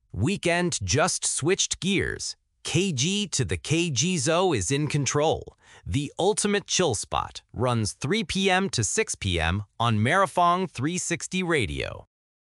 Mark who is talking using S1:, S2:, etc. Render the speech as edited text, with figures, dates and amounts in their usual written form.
S1: Weekend just switched gears. KG to the KG Zo is in control. The ultimate chill spot runs 3 p.m. to 6 p.m. on Marifong 360 Radio.